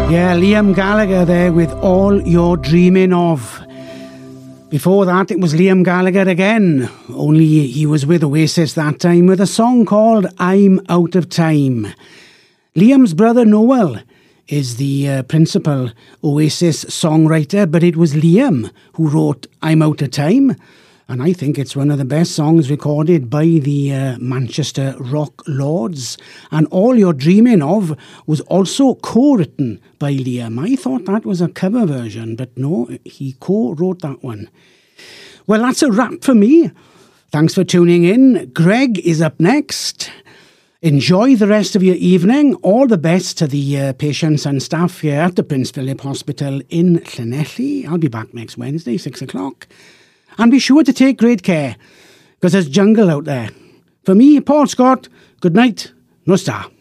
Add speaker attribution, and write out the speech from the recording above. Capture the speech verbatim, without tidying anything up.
Speaker 1: Yeah, Liam Gallagher there with All You're Dreaming Of. Before that, it was Liam Gallagher again, only he was with Oasis that time with a song called I'm Out of Time. Liam's brother Noel is the uh, principal Oasis songwriter, but it was Liam who wrote I'm Out of Time, and I think it's one of the best songs recorded by the uh, Manchester Rock Lords. And All You're Dreaming Of was also co-written by Liam. I thought that was a cover version, but no, he co-wrote that one. Well, that's a wrap for me. Thanks for tuning in. Greg is up next. Enjoy the rest of your evening. All the best to the uh, patients and staff here at the Prince Philip Hospital in Llanelli. I'll be back next Wednesday, six o'clock. And be sure to take great care, because there's jungle out there. For me, Paul Scott, good night, no star.